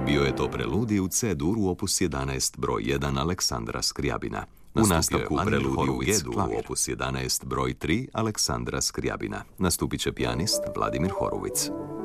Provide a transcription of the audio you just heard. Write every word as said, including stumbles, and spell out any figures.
Bio je to preludij u C-dur u opus jedanaest broj jedan Aleksandra Skrijabina. U nastavku preludij u G-dur u opus jedanaest broj tri Aleksandra Skrijabina. Nastupit će pijanist Vladimir Horowitz.